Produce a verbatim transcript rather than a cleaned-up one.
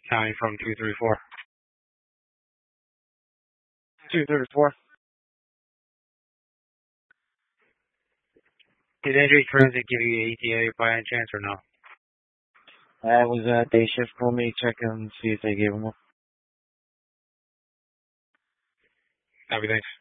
County from two three four. two thirty-four. Did Injury Transit give you E T A by any chance or no? That was a day shift. Call me, check and see if they gave them one. Everything.